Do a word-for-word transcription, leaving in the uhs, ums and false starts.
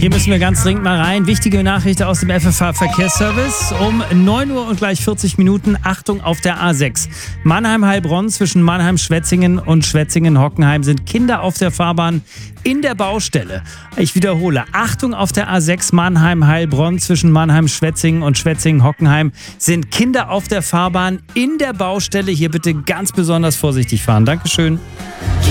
Hier müssen wir ganz dringend mal rein. Wichtige Nachricht aus dem F F H-Verkehrsservice. Um neun Uhr und gleich vierzig Minuten. Achtung auf der A sechs. Mannheim-Heilbronn zwischen Mannheim-Schwetzingen und Schwetzingen-Hockenheim sind Kinder auf der Fahrbahn in der Baustelle. Ich wiederhole. Achtung auf der A sechs Mannheim-Heilbronn zwischen Mannheim-Schwetzingen und Schwetzingen-Hockenheim sind Kinder auf der Fahrbahn in der Baustelle. Hier bitte ganz besonders vorsichtig fahren. Dankeschön.